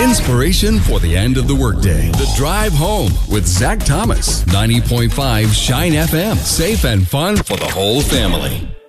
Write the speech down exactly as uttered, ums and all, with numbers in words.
Inspiration for the end of the workday. The Drive Home with Zach Thomas. ninety point five Shine F M. Safe and fun for the whole family.